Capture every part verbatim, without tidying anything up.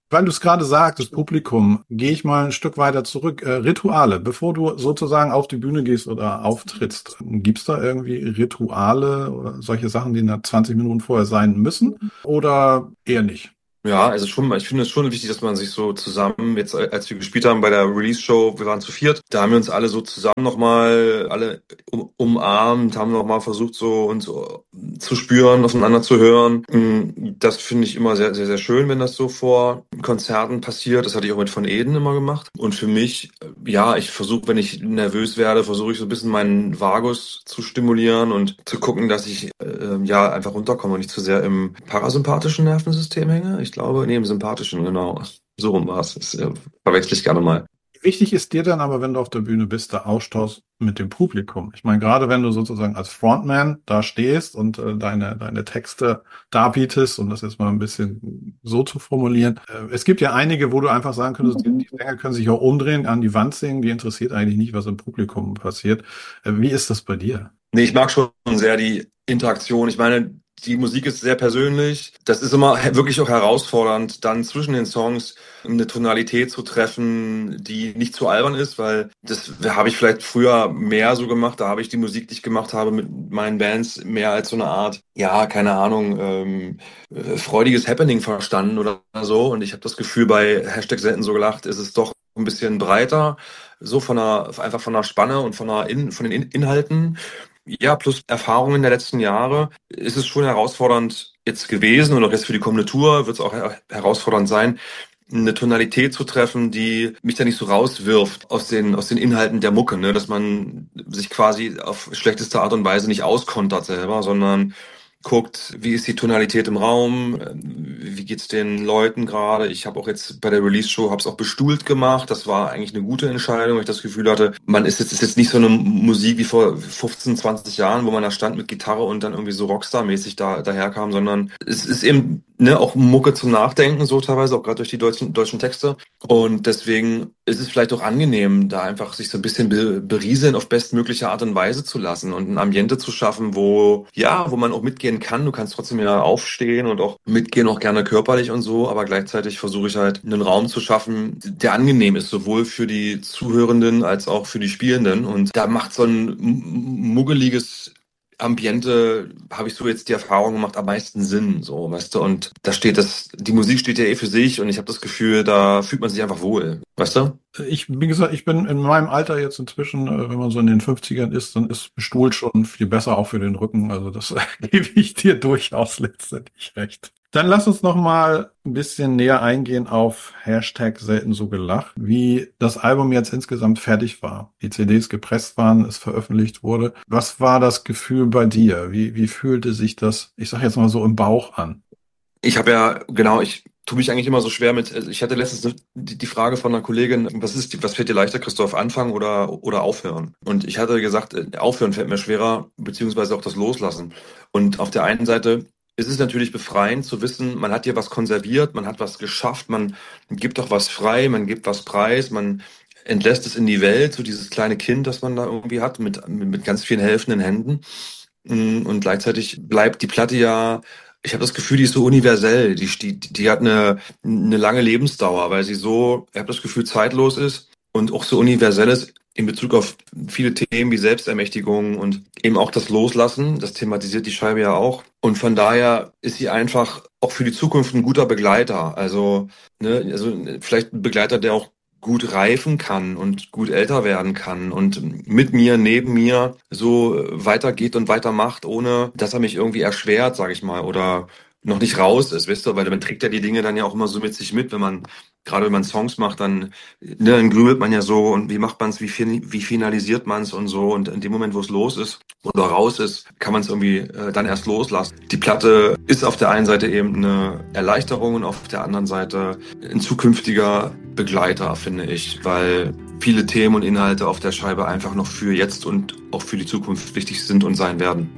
Weil du es gerade sagtest, Publikum, gehe ich mal ein Stück weiter zurück. Äh, Rituale, bevor du sozusagen auf die Bühne gehst oder auftrittst, gibt's da irgendwie Rituale oder solche Sachen, die nach zwanzig Minuten vorher sein müssen? Oder eher nicht? Ja, also schon, ich finde es schon wichtig, dass man sich so zusammen, jetzt als wir gespielt haben bei der Release-Show, wir waren zu viert, da haben wir uns alle so zusammen nochmal, alle um, umarmt, haben nochmal versucht, so uns so zu spüren, aufeinander zu hören. Das finde ich immer sehr, sehr, sehr schön, wenn das so vor Konzerten passiert. Das hatte ich auch mit Von Eden immer gemacht. Und für mich, ja, ich versuche, wenn ich nervös werde, versuche ich so ein bisschen meinen Vagus zu stimulieren und zu gucken, dass ich äh, ja einfach runterkomme und nicht zu sehr im parasympathischen Nervensystem hänge. Ich glaube, nee, im sympathischen, genau. So rum war es. Das äh, verwechsel ich gerne mal. Wichtig ist dir dann aber, wenn du auf der Bühne bist, der Austausch mit dem Publikum. Ich meine, gerade wenn du sozusagen als Frontman da stehst und äh, deine, deine Texte darbietest, um das jetzt mal ein bisschen so zu formulieren. Äh, es gibt ja einige, wo du einfach sagen könntest, die, die Sänger können sich auch umdrehen, an die Wand singen, die interessiert eigentlich nicht, was im Publikum passiert. Äh, wie ist das bei dir? Nee, ich mag schon sehr die Interaktion. Ich meine, die Musik ist sehr persönlich. Das ist immer he- wirklich auch herausfordernd, dann zwischen den Songs eine Tonalität zu treffen, die nicht zu albern ist, weil das habe ich vielleicht früher mehr so gemacht. Da habe ich die Musik, die ich gemacht habe mit meinen Bands, mehr als so eine Art, ja, keine Ahnung, ähm, äh, freudiges Happening verstanden oder so. Und ich habe das Gefühl, bei Hashtag selten so gelacht, ist es doch ein bisschen breiter, so von der, einfach von der Spanne und von der In, von den In Inhalten. Ja, plus Erfahrungen der letzten Jahre ist es schon herausfordernd jetzt gewesen und auch jetzt für die kommende Tour wird es auch her herausfordernd sein, eine Tonalität zu treffen, die mich da nicht so rauswirft aus den, aus den Inhalten der Mucke, ne? Dass man sich quasi auf schlechteste Art und Weise nicht auskontert selber, sondern guckt, wie ist die Tonalität im Raum, äh, wie geht's den Leuten gerade. Ich habe auch jetzt bei der Release-Show habe es auch bestuhlt gemacht. Das war eigentlich eine gute Entscheidung, weil ich das Gefühl hatte, man ist jetzt ist jetzt nicht so eine Musik wie vor fünfzehn, zwanzig Jahren, wo man da stand mit Gitarre und dann irgendwie so Rockstar-mäßig da daherkam, sondern es ist eben ne auch Mucke zum Nachdenken, so teilweise auch gerade durch die deutschen deutschen Texte. Und deswegen ist es vielleicht auch angenehm, da einfach sich so ein bisschen be berieseln auf bestmögliche Art und Weise zu lassen und ein Ambiente zu schaffen, wo, ja, wo man auch mitgehen kann. Du kannst trotzdem ja aufstehen und auch mitgehen, auch gerne körperlich und so, aber gleichzeitig versuche ich halt einen Raum zu schaffen, der angenehm ist, sowohl für die Zuhörenden als auch für die Spielenden. Und da macht so ein muggeliges Ambiente, habe ich so jetzt die Erfahrung gemacht, am meisten Sinn, so, weißt du, und da steht das, die Musik steht ja eh für sich und ich habe das Gefühl, da fühlt man sich einfach wohl, weißt du? Ich, wie gesagt, ich bin in meinem Alter jetzt inzwischen, äh, wenn man so in den Fünfzigern ist, dann ist Stuhl schon viel besser, auch für den Rücken. Also das gebe ich dir durchaus letztendlich recht. Dann lass uns noch mal ein bisschen näher eingehen auf Hashtag selten so gelacht, wie das Album jetzt insgesamt fertig war. Die C Ds gepresst waren, es veröffentlicht wurde. Was war das Gefühl bei dir? Wie, wie fühlte sich das, ich sag jetzt mal so im Bauch an? Ich habe ja, genau, ich tue mich eigentlich immer so schwer mit, also ich hatte letztens die, die Frage von einer Kollegin, was ist, die- was fällt dir leichter, Christoph, anfangen oder, oder aufhören? Und ich hatte gesagt, äh, aufhören fällt mir schwerer, beziehungsweise auch das Loslassen. Und auf der einen Seite ist es natürlich befreiend zu wissen, man hat hier was konserviert, man hat was geschafft, man gibt auch was frei, man gibt was preis, man entlässt es in die Welt, so dieses kleine Kind, das man da irgendwie hat, mit, mit, mit ganz vielen helfenden Händen. Mm, Und gleichzeitig bleibt die Platte ja, ich habe das Gefühl, die ist so universell. Die, die, die hat eine, eine lange Lebensdauer, weil sie so, ich habe das Gefühl, zeitlos ist und auch so universell ist in Bezug auf viele Themen wie Selbstermächtigung und eben auch das Loslassen. Das thematisiert die Scheibe ja auch. Und von daher ist sie einfach auch für die Zukunft ein guter Begleiter. Also, ne, also vielleicht ein Begleiter, der auch gut reifen kann und gut älter werden kann und mit mir, neben mir so weitergeht und weitermacht, ohne dass er mich irgendwie erschwert, sage ich mal, oder noch nicht raus ist, weißt du, weil man trägt ja die Dinge dann ja auch immer so mit sich mit, wenn man, gerade wenn man Songs macht, dann, ne, dann grübelt man ja so und wie macht man es, wie, fin wie finalisiert man es und so und in dem Moment, wo es los ist oder raus ist, kann man es irgendwie äh, dann erst loslassen. Die Platte ist auf der einen Seite eben eine Erleichterung und auf der anderen Seite ein zukünftiger Begleiter, finde ich, weil viele Themen und Inhalte auf der Scheibe einfach noch für jetzt und auch für die Zukunft wichtig sind und sein werden.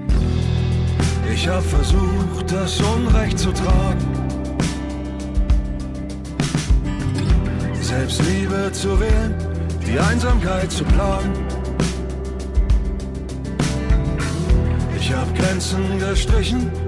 Ich hab versucht, das Unrecht zu tragen, Selbstliebe zu wählen, die Einsamkeit zu plagen. Ich hab Grenzen gestrichen,